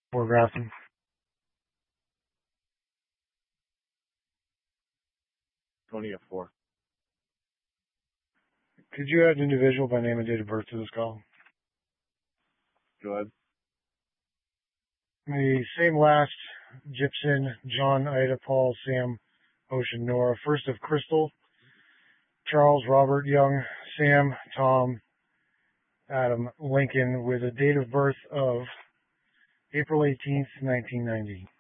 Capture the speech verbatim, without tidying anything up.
Fort Grafton. Tony at four. Could you add an individual by name and date of birth to this call? Go ahead. The same last, Gibson, John, Ida, Paul, Sam, Ocean, Nora. First of Crystal, Charles, Robert, Young, Sam, Tom, Adam, Lincoln, with a date of birth of April eighteenth, nineteen ninety.